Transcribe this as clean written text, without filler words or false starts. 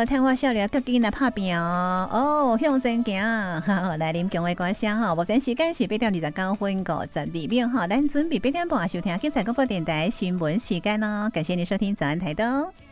哦，探花少年脚紧来拍拼哦，向前行，来啉强的歌声哈。目前时间是8:29分52秒哈，咱准备8点半收听精彩广播电台新闻时间哦。感谢你收听早安台东。